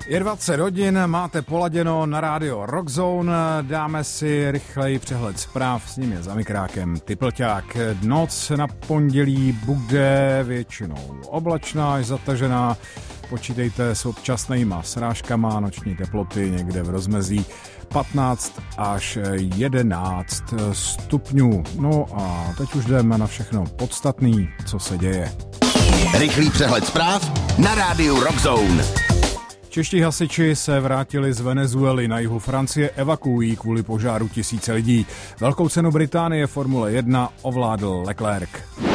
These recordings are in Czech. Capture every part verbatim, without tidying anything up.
Je dvacet hodin, máte poladěno na rádio Rockzone, dáme si rychlej přehled zpráv, s ním je za mikrákem Typlťák. Noc na pondělí bude většinou oblačná až zatažená, počítejte s občasnýma srážkama, noční teploty někde v rozmezí patnáct až jedenáct stupňů. No a teď už jdeme na všechno podstatný, co se děje. Rychlý přehled zpráv na rádiu Rockzone. Čeští hasiči se vrátili z Venezuely, na jihu Francie evakuují kvůli požáru tisíce lidí. Velkou cenu Británie Formule jedna ovládl Leclerc.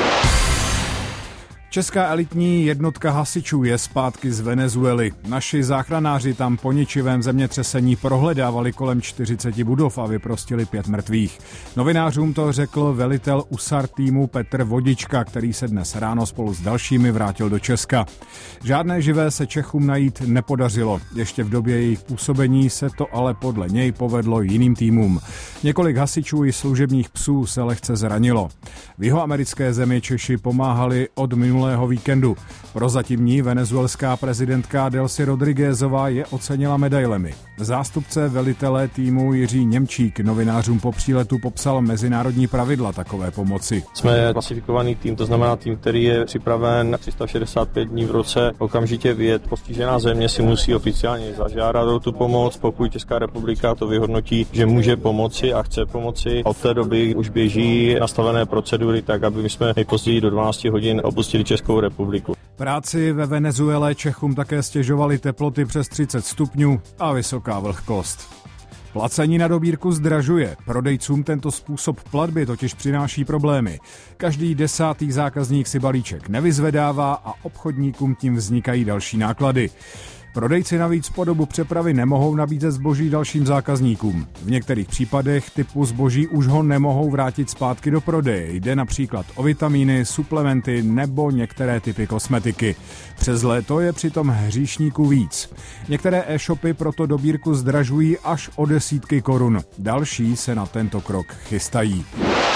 Česká elitní jednotka hasičů je zpátky z Venezuely. Naši záchranáři tam po ničivém zemětřesení prohledávali kolem čtyřicet budov a vyprostili pět mrtvých. Novinářům to řekl velitel U S A R týmu Petr Vodička, který se dnes ráno spolu s dalšími vrátil do Česka. Žádné živé se Čechům najít nepodařilo. Ještě v době jejich působení se to ale podle něj povedlo jiným týmům. Několik hasičů i služebních psů se lehce zranilo. V jihoamerické zemi Češi pomáhali od minulého víkendu. Prozatímní venezuelská prezidentka Delcy Rodriguezová je ocenila medailemi. Zástupce velitele týmu Jiří Němčík novinářům po příletu popsal mezinárodní pravidla takové pomoci. Jsme klasifikovaný tým, to znamená tým, který je připraven tři sta šedesát pět dní v roce okamžitě vyjet. Postižená země si musí oficiálně zažádat o tu pomoc, pokud Česká republika to vyhodnotí, že může pomoci a chce pomoci. Od té doby už běží nastavené procedury tak, aby my jsme nejpozději do dvanáct hodin opustili Českou republiku. Práci ve Venezuele Čechům také stěžovaly teploty přes třicet stupňů a vysoká vlhkost. Placení na dobírku zdražuje. Prodejcům tento způsob platby totiž přináší problémy. Každý desátý zákazník si balíček nevyzvedává a obchodníkům tím vznikají další náklady. Prodejci navíc po dobu přepravy nemohou nabízet zboží dalším zákazníkům. V některých případech typu zboží už ho nemohou vrátit zpátky do prodeje. Jde například o vitamíny, suplementy nebo některé typy kosmetiky. Přes léto je přitom hříšníků víc. Některé e-shopy proto dobírku zdražují až o desítky korun. Další se na tento krok chystají.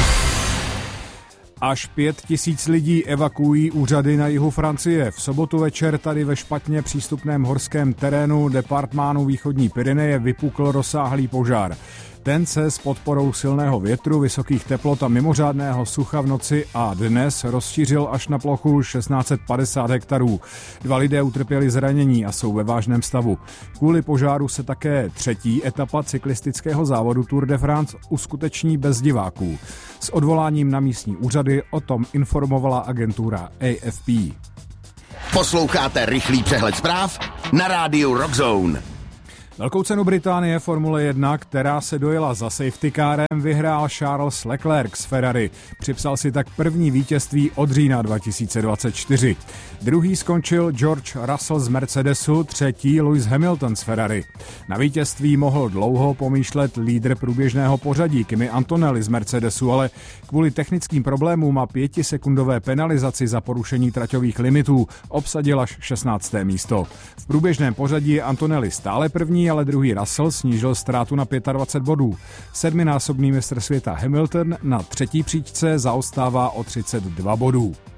Až pět tisíc lidí evakuují úřady na jihu Francie. V sobotu večer tady ve špatně přístupném horském terénu departmánu východní Pyreneje vypukl rozsáhlý požár. Ten se s podporou silného větru, vysokých teplot a mimořádného sucha v noci a dnes rozšířil až na plochu šestnáct set padesát hektarů. Dva lidé utrpěli zranění a jsou ve vážném stavu. Kvůli požáru se také třetí etapa cyklistického závodu Tour de France uskuteční bez diváků. S odvoláním na místní úřady o tom informovala agentura A F P. Posloucháte rychlý přehled zpráv na rádiu Rockzone. Velkou cenu Británie Formule jedna, která se dojela za safety kárem, vyhrál Charles Leclerc z Ferrari. Připsal si tak první vítězství od října dva tisíce dvacet čtyři. Druhý skončil George Russell z Mercedesu, třetí Lewis Hamilton z Ferrari. Na vítězství mohl dlouho pomýšlet lídr průběžného pořadí Kimi Antonelli z Mercedesu, ale kvůli technickým problémům a pětisekundové penalizaci za porušení traťových limitů obsadil až šestnácté místo. V průběžném pořadí je Antonelli stále první, ale druhý Russell snížil ztrátu na dvacet pět bodů. Sedminásobný mistr světa Hamilton na třetí příčce zaostává o třicet dva bodů.